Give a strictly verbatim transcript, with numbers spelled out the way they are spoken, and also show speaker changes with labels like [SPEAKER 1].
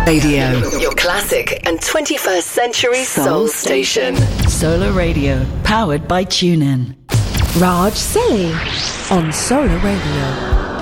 [SPEAKER 1] Radio, your classic and twenty-first century soul, soul station.
[SPEAKER 2] Solar Radio, powered by TuneIn.
[SPEAKER 3] Raj Selly on Solar Radio.